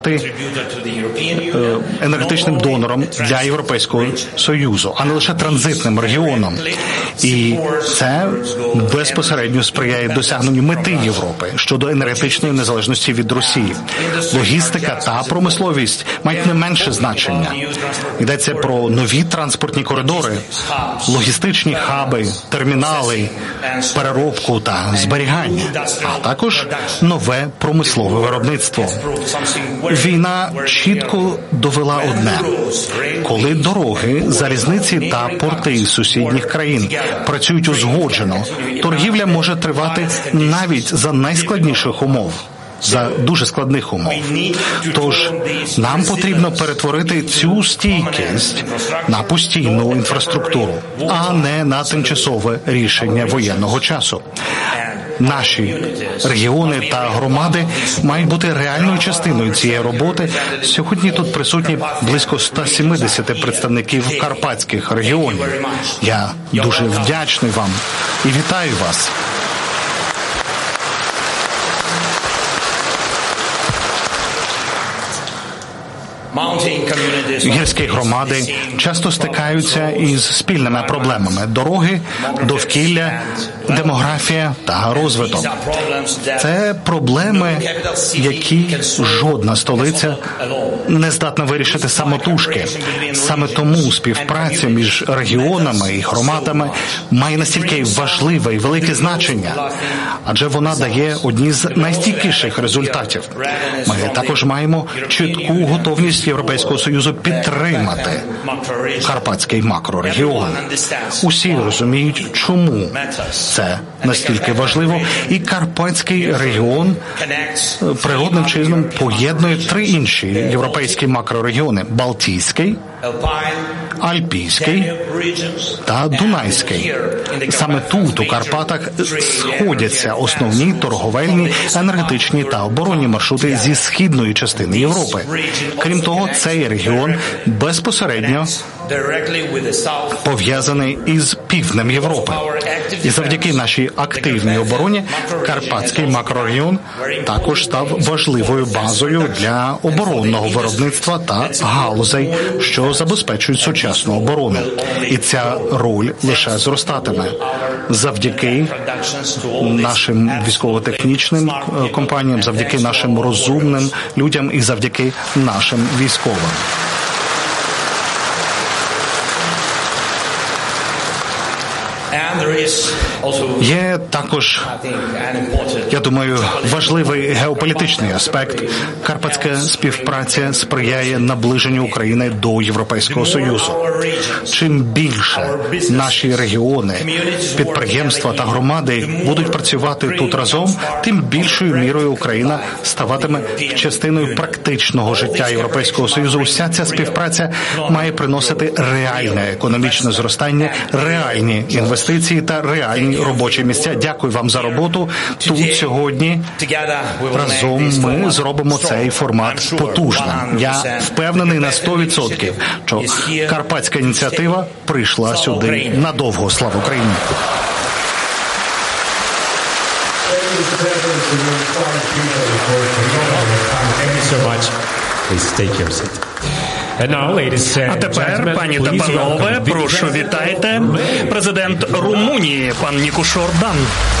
енергетичним донором для Європейського Союзу, а не лише транзитним регіоном. І це безпосередньо сприяє досягненню мети Європи щодо енергетичної незалежності від Росії. Логістика та промисловість мають не менше значення. Йдеться про нові транспортні коридори, логістичні хаби, термінали, переробку та зберігання, а також нове промислове виробництво. Війна чітко довела одне. Коли дороги, залізниці та порти сусідніх країн працюють узгоджено, торгівля може тривати навіть за найскладніших умов. За дуже складних умов. Тож нам потрібно перетворити цю стійкість на постійну інфраструктуру, а не на тимчасове рішення воєнного часу. Наші регіони та громади мають бути реальною частиною цієї роботи. Сьогодні тут присутні близько 170 представників карпатських регіонів. Я дуже вдячний вам і вітаю вас. Гірські громади часто стикаються із спільними проблемами – дороги, довкілля, демографія та розвиток. Це проблеми, які жодна столиця не здатна вирішити самотужки. Саме тому співпраця між регіонами і громадами має настільки важливе і велике значення, адже вона дає одні з найстійкіших результатів. Ми також маємо чітку готовність Європейського Союзу підтримати карпатський макрорегіон. Усі розуміють, чому це настільки важливо, і карпатський регіон природним чином поєднує три інші європейські макрорегіони – Балтійський, Альпійський та Дунайський. Саме тут, у Карпатах, сходяться основні торговельні, енергетичні та оборонні маршрути зі східної частини Європи. Крім того, цей регіон безпосередньо пов'язаний із півднем Європи. І завдяки нашій активній обороні Карпатський макрорегіон також став важливою базою для оборонного виробництва та галузей, що забезпечують сучасну оборону. І ця роль лише зростатиме завдяки нашим військово-технічним компаніям, завдяки нашим розумним людям і завдяки нашим військовим. Є також, я думаю, важливий геополітичний аспект. Карпатська співпраця сприяє наближенню України до Європейського Союзу. Чим більше наші регіони, підприємства та громади будуть працювати тут разом, тим більшою мірою Україна ставатиме частиною практичного життя Європейського Союзу. Уся ця співпраця має приносити реальне економічне зростання, реальні інвестиції та реальні робочі місця. Дякую вам за роботу. Тут сьогодні разом ми зробимо цей формат потужним. Я впевнений на 100%, що карпатська ініціатива прийшла сюди надовго. Слава Україні! А тепер, пані та панове, прошу вітайте президент Румунії, пан Нікушор Дан.